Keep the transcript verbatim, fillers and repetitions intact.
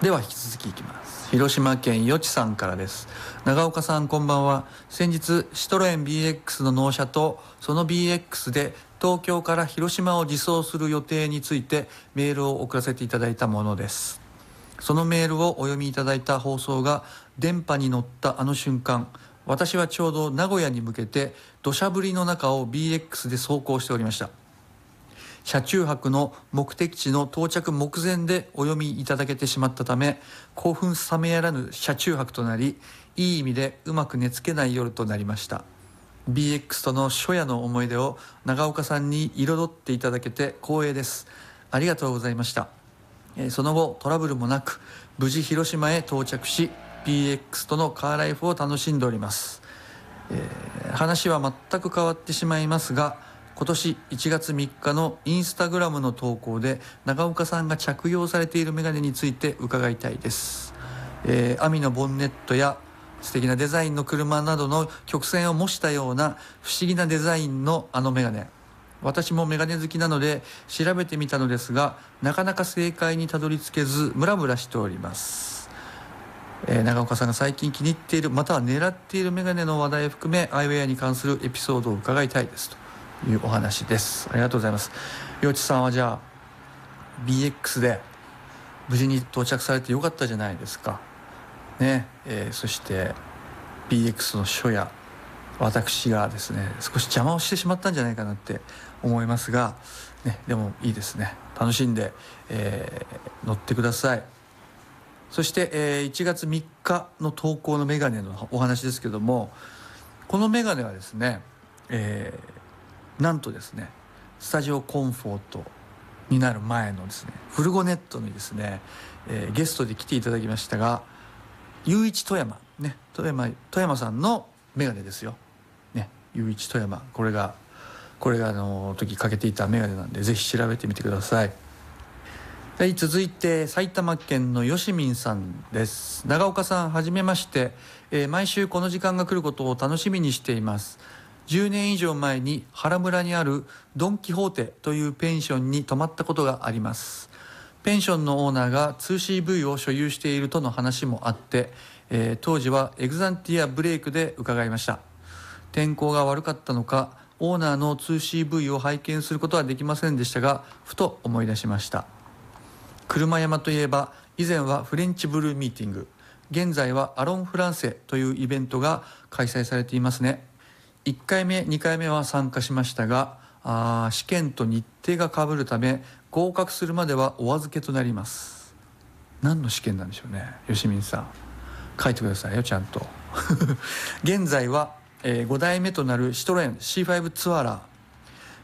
では引き続きいきます。広島県よちさんからです。長岡さん、こんばんは。先日シトロエン ビーエックス の納車とその ビーエックス で東京から広島を自走する予定についてメールを送らせていただいたものです。そのメールをお読みいただいた放送が電波に乗ったあの瞬間、私はちょうど名古屋に向けて土砂降りの中を ビーエックス で走行しておりました。車中泊の目的地の到着目前でお読みいただけてしまったため、興奮冷めやらぬ車中泊となり、いい意味でうまく寝つけない夜となりました。 ビーエックス との初夜の思い出を長岡さんに彩っていただけて光栄です。ありがとうございました。その後トラブルもなく無事広島へ到着し、 ビーエックス とのカーライフを楽しんでおります。えー、話は全く変わってしまいますが、今年いちがつみっかのインスタグラムの投稿で長岡さんが着用されているメガネについて伺いたいです。えー、網のボンネットや素敵なデザインの車などの曲線を模したような不思議なデザインのあのメガネ、私もメガネ好きなので調べてみたのですが、なかなか正解にたどり着けずムラムラしております。えー、長岡さんが最近気に入っているまたは狙っているメガネの話題を含めアイウェアに関するエピソードを伺いたいですというお話です。ありがとうございます。陽地さんはじゃあ ビーエックス で無事に到着されてよかったじゃないですかね。えー、そして ビーエックス の初夜、私がですね少し邪魔をしてしまったんじゃないかなって思いますが、ね、でもいいですね。楽しんで、えー、乗ってください。そして、えー、いちがつみっかの投稿のメガネのお話ですけども、このメガネはですね、えーなんとですねスタジオコンフォートになる前のですねフルゴネットにですね、えー、ゲストで来ていただきましたが、雄一富山ね、富山富山さんのメガネですよね。雄一富山、これがこれがあの時かけていたメガネなんで、ぜひ調べてみてください。はい、続いて埼玉県のよしみんさんです。長岡さん、はじめまして、えー、毎週この時間が来ることを楽しみにしています。じゅうねん以上前に原村にあるドン・キホーテというペンションに泊まったことがあります。ペンションのオーナーが ツーシーブイ を所有しているとの話もあって、えー、当時はエグザンティアブレイクで伺いました。天候が悪かったのかオーナーの ツーシーブイ を拝見することはできませんでしたが、ふと思い出しました。車山といえば以前はフレンチブルーミーティング、現在はアロンフランセというイベントが開催されていますね。いっかいめにかいめは参加しましたが、あ試験と日程が被るため合格するまではお預けとなります。何の試験なんでしょうね。よしみんさん、書いてくださいよちゃんと現在は、えー、ごだいめとなるシトロエン シーファイブ ツアーラ